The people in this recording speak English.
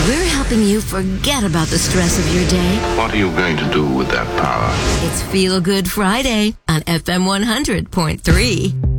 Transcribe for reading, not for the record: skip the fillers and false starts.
We're helping you forget about the stress of your day. What are you going to do with that power? It's Feel Good Friday on FM 100.3.